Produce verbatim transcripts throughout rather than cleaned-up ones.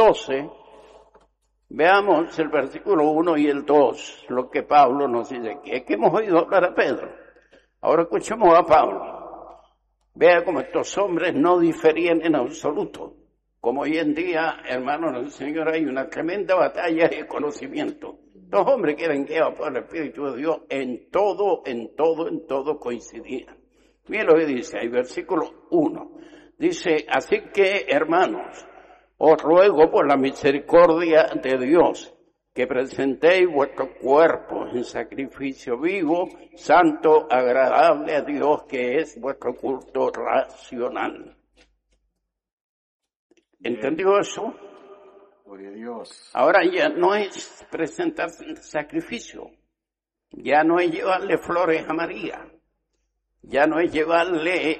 doce, veamos el versículo uno y el dos, lo que Pablo nos dice aquí. Es que hemos oído hablar a Pedro. Ahora escuchemos a Pablo. Vea cómo estos hombres no diferían en absoluto. Como hoy en día, hermanos del Señor, hay una tremenda batalla de conocimiento. Los hombres que eran guiados por el Espíritu de Dios en todo, en todo, en todo coincidían. Miren lo que dice ahí, versículo uno. Dice, así que, hermanos, os ruego por la misericordia de Dios, que presentéis vuestro cuerpo en sacrificio vivo, santo, agradable a Dios, que es vuestro culto racional. ¿Entendió eso? Gloria a Dios. Ahora ya no es presentar sacrificio, ya no es llevarle flores a María, ya no es llevarle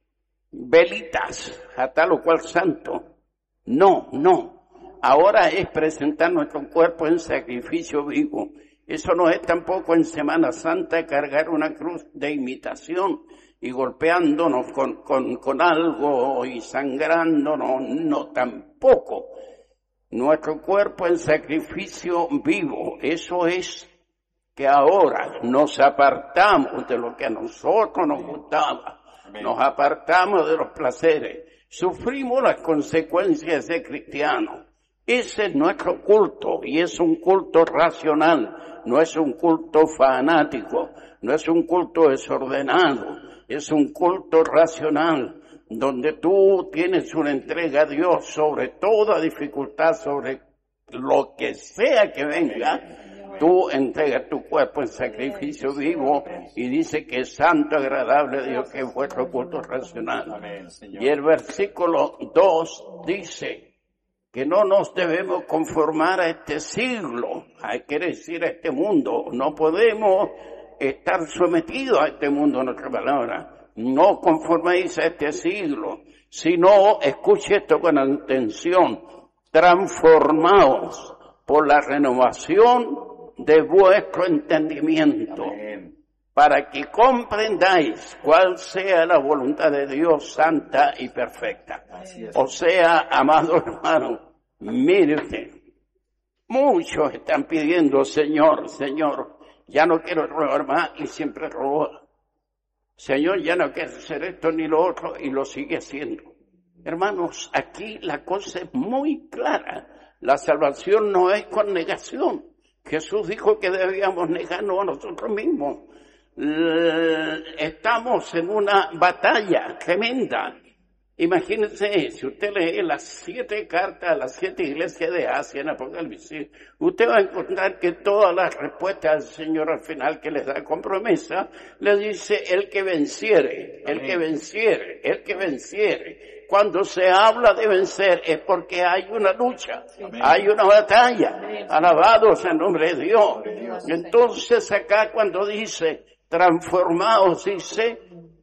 velitas a tal o cual santo. No, no. Ahora es presentar nuestro cuerpo en sacrificio vivo. Eso no es tampoco en Semana Santa cargar una cruz de imitación y golpeándonos con, con, con algo y sangrándonos. No, tampoco. Nuestro cuerpo en sacrificio vivo. Eso es que ahora nos apartamos de lo que a nosotros nos gustaba. Amén. Nos apartamos de los placeres. Sufrimos las consecuencias de cristiano. Ese es nuestro culto y es un culto racional, no es un culto fanático, no es un culto desordenado, es un culto racional donde tú tienes una entrega a Dios sobre toda dificultad, sobre lo que sea que venga. Tú entregas tu cuerpo en sacrificio vivo y dice que es santo, agradable a Dios, que es vuestro culto racional. Y el versículo dos dice que no nos debemos conformar a este siglo, hay que decir a este mundo. No podemos estar sometidos a este mundo, en otra palabra. No conforméis a este siglo, sino, escuche esto con atención, transformaos por la renovación de vuestro entendimiento. Amén. Para que comprendáis cuál sea la voluntad de Dios santa y perfecta. O sea, amado hermano, mire usted, muchos están pidiendo, Señor, Señor, ya no quiero robar más, y siempre robó. Señor, ya no quiero hacer esto ni lo otro, y lo sigue haciendo. Hermanos, aquí la cosa es muy clara. La salvación no es con negación. Jesús dijo que debíamos negarnos a nosotros mismos. Estamos en una batalla tremenda. Imagínense, si usted lee las siete cartas a las siete iglesias de Asia en Apocalipsis, usted va a encontrar que todas las respuestas del Señor al final que les da con promesa, le dice el que venciere, el que venciere, el que venciere. Cuando se habla de vencer es porque hay una lucha, Amén. Hay una batalla. Amén. Alabados en nombre de Dios. Entonces acá cuando dice transformaos, dice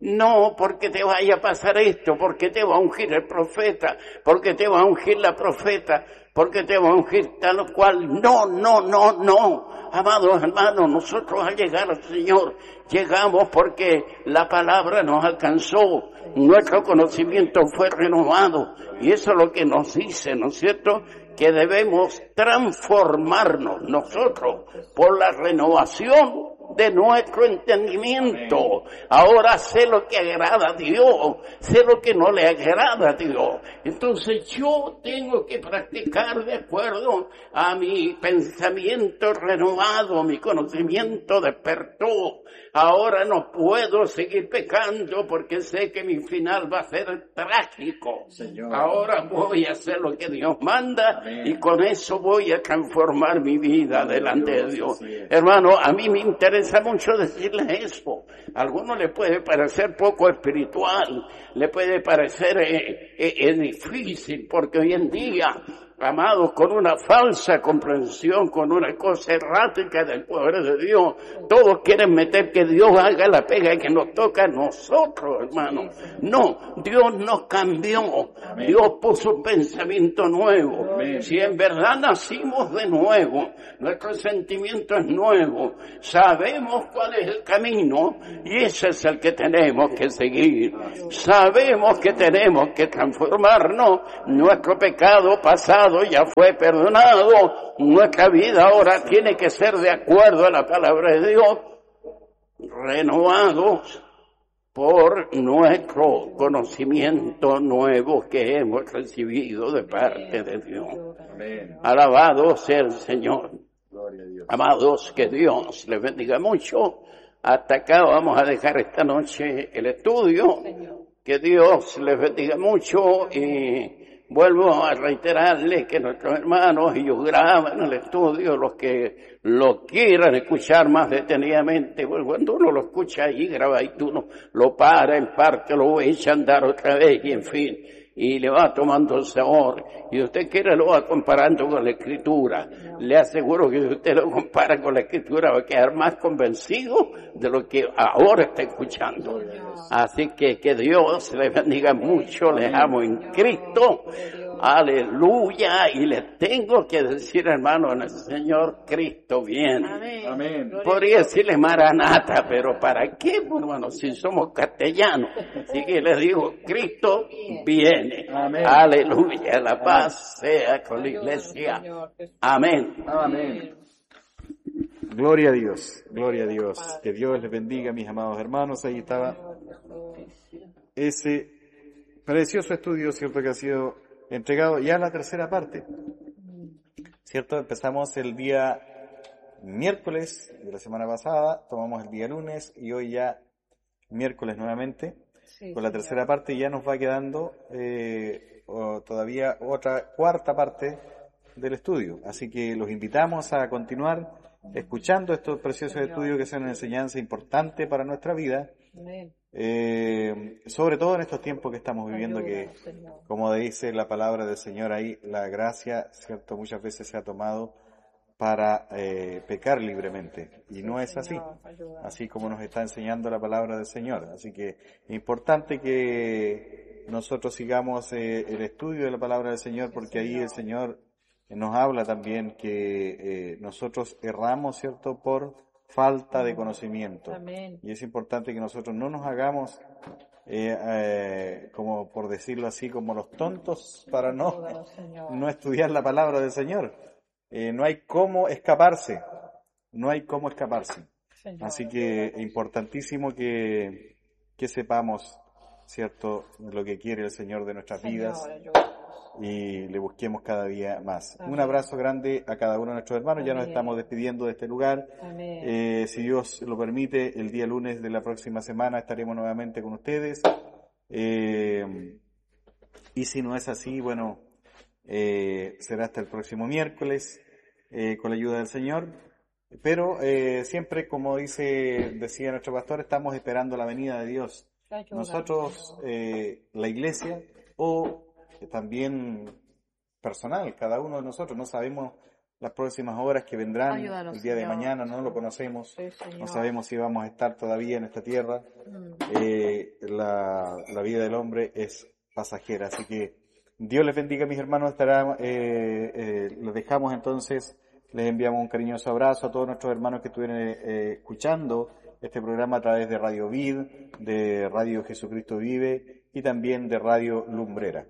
no porque te vaya a pasar esto, porque te va a ungir el profeta, porque te va a ungir la profeta, porque te va a ungir tal o cual. No, no, no, no. Amados hermanos, nosotros al llegar al Señor, llegamos porque la palabra nos alcanzó, nuestro conocimiento fue renovado, y eso es lo que nos dice, ¿no es cierto?, que debemos transformarnos nosotros por la renovación de nuestro entendimiento. Ahora sé lo que agrada a Dios, sé lo que no le agrada a Dios. Entonces yo tengo que practicar de acuerdo a mi pensamiento renovado, mi conocimiento despertó. Ahora no puedo seguir pecando porque sé que mi final va a ser trágico. Señor. Ahora voy a hacer lo que Dios manda. Amén. Y con eso voy a transformar mi vida delante de Dios. Hermano, a mí me interesa mucho decirles eso. A algunos le puede parecer poco espiritual, le puede parecer eh, eh, eh, difícil, porque hoy en día, amados, con una falsa comprensión, con una cosa errática del poder de Dios, todos quieren meter que Dios haga la pega que nos toca a nosotros, hermano. No, Dios nos cambió. Amén. Dios puso un pensamiento nuevo. Amén. Si en verdad nacimos de nuevo, nuestro sentimiento es nuevo, sabemos cuál es el camino y ese es el que tenemos que seguir. Sabemos que tenemos que transformarnos, nuestro pecado pasado pecado ya fue perdonado. Nuestra vida ahora tiene que ser de acuerdo a la palabra de Dios, renovados por nuestro conocimiento nuevo que hemos recibido de parte de Dios. Amén. Alabado sea el Señor. Gloria a Dios. Amados, que Dios les bendiga mucho. Hasta acá vamos a dejar esta noche el estudio. Que Dios les bendiga mucho y vuelvo a reiterarles que nuestros hermanos, ellos graban el estudio, los que lo quieran escuchar más detenidamente, pues cuando uno lo escucha ahí, graba y tú no, lo para en parte, lo echa a andar otra vez y en fin, y le va tomando el sabor. Y usted quiere lo va comparando con la Escritura. Le aseguro que si usted lo compara con la Escritura va a quedar más convencido de lo que ahora está escuchando. Así que que Dios les bendiga mucho, les amo en Cristo. Aleluya. Y les tengo que decir, hermano, en el Señor Cristo viene. Amén. Amén. Podría decirle Maranata, pero ¿para qué? Bueno, bueno, si somos castellanos. Así que les digo, Cristo viene. Amén. Aleluya. La paz sea con la iglesia. Amén. Amén. Gloria a Dios, gloria a Dios. Que Dios les bendiga, mis amados hermanos. Ahí estaba ese precioso estudio, ¿cierto?, que ha sido entregado ya la tercera parte, ¿cierto? Empezamos el día miércoles de la semana pasada, tomamos el día lunes y hoy ya miércoles nuevamente. Sí, Con la tercera parte ya nos va quedando eh, o todavía otra cuarta parte del estudio. Así que los invitamos a continuar escuchando estos preciosos estudios que son una enseñanza importante para nuestra vida. Amén. Eh, sobre todo en estos tiempos que estamos viviendo, que, Ayúdanos, Señor. como dice la palabra del Señor ahí, la gracia, cierto, muchas veces se ha tomado para eh, pecar libremente, y no es así, Señor, ayúdanos. así como nos está enseñando la palabra del Señor. Así que es importante que nosotros sigamos eh, el estudio de la palabra del Señor, porque ahí el Señor nos habla también que eh, nosotros erramos, cierto, por falta de conocimiento. Amén. Y es importante que nosotros no nos hagamos, eh, eh, como por decirlo así, como los tontos para no, Ayúdanos, Señor. no estudiar la palabra del Señor. Eh, no hay cómo escaparse, no hay cómo escaparse. Señor. Así que es importantísimo que, que sepamos, cierto, lo que quiere el Señor de nuestras vidas Señor, ayúdanos. y le busquemos cada día más. Amén. Un abrazo grande a cada uno de nuestros hermanos. Ya nos Amén. estamos despidiendo de este lugar. Amén. Eh, si Dios lo permite, el día lunes de la próxima semana estaremos nuevamente con ustedes. Eh, y si no es así, bueno, eh, será hasta el próximo miércoles, eh, con la ayuda del Señor. Pero eh, siempre, como dice decía nuestro pastor, estamos esperando la venida de Dios. Ayúdanos, Nosotros, Señor. eh, la iglesia, o también personal, cada uno de nosotros, no sabemos las próximas horas que vendrán, Ayúdanos, el día de Señor. mañana, no lo conocemos, Sí, Señor. no sabemos si vamos a estar todavía en esta tierra. Mm. Eh, la, la vida del hombre es pasajera, así que Dios les bendiga, mis hermanos. Estará, eh, eh, los dejamos entonces, les enviamos un cariñoso abrazo a todos nuestros hermanos que estuvieron eh, escuchando este programa a través de Radio Vid, de Radio Jesucristo Vive y también de Radio Lumbrera.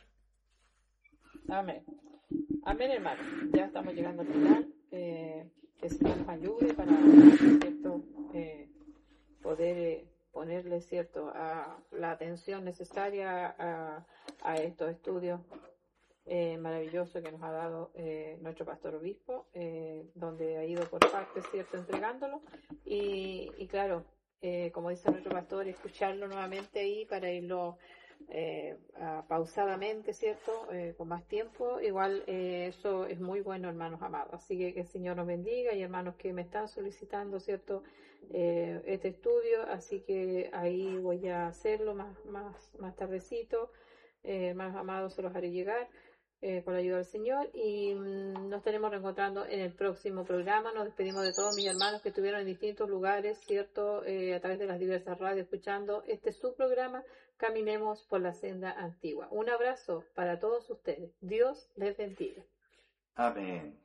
Amén. Amén, hermano. Ya estamos llegando al final. Eh, que el Señor nos ayude para, ¿cierto? Eh, poder eh, ponerle, ¿cierto?, a la atención necesaria a, a estos estudios eh, maravillosos que nos ha dado eh, nuestro pastor obispo, eh, donde ha ido por partes, ¿cierto?, entregándolo. Y, y claro, eh, como dice nuestro pastor, escucharlo nuevamente ahí para irlo Eh, uh, pausadamente, ¿cierto? Eh, con más tiempo. Igual eh, eso es muy bueno, hermanos amados. Así que que el Señor nos bendiga, y hermanos que me están solicitando, ¿cierto?, eh, este estudio, así que ahí voy a hacerlo más, más, más tardecito. Eh, hermanos amados, se los haré llegar eh, con la ayuda del Señor, y mm, nos estaremos reencontrando en el próximo programa. Nos despedimos de todos mis hermanos que estuvieron en distintos lugares, ¿cierto?, eh, a través de las diversas radios, escuchando este su programa, Caminemos por la Senda Antigua. Un abrazo para todos ustedes. Dios les bendiga. Amén.